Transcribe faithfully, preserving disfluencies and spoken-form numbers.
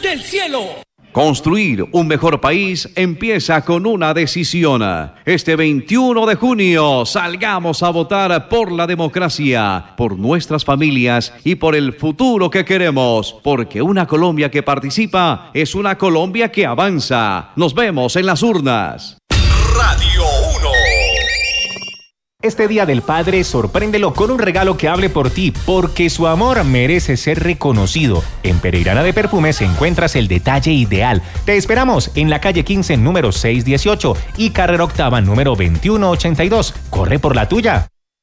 del cielo. Construir un mejor país empieza con una decisión. Este veintiuno de junio salgamos a votar por la democracia, por nuestras familias y por el futuro que queremos, porque una Colombia que participa es una Colombia que avanza. Nos vemos en las urnas. Radio uno. Este Día del Padre, sorpréndelo con un regalo que hable por ti, porque su amor merece ser reconocido. En Pereirana de Perfumes encuentras el detalle ideal. Te esperamos en la calle quince, número seiscientos dieciocho y carrera octava, número veintiuno ochenta y dos. Corre por la tuya.